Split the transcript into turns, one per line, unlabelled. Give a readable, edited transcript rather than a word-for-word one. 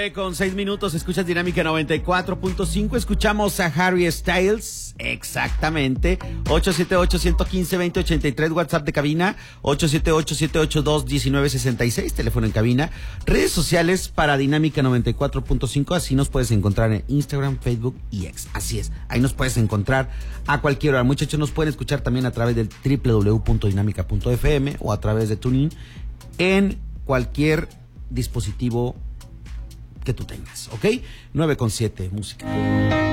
9:06, escuchas Dinámica 94.5, escuchamos a Harry Styles, exactamente, 878-115-2083, WhatsApp de cabina, 878-782-1966, teléfono en cabina, redes sociales para Dinámica 94.5, así nos puedes encontrar en Instagram, Facebook y X, así es, ahí nos puedes encontrar a cualquier hora. Muchachos, nos pueden escuchar también a través del www.dinamica.fm o a través de TuneIn en cualquier dispositivo que tú tengas, ¿ok? 9:07, música.